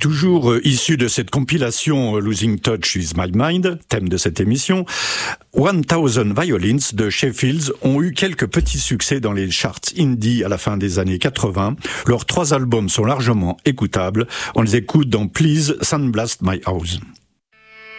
toujours issu de cette compilation Losing Touch with My Mind, thème de cette émission, 1000 Violins de Sheffield ont eu quelques petits succès dans les charts indie à la fin des années 80. Leurs 3 albums sont largement écoutables. On les écoute dans Please Sandblast My House.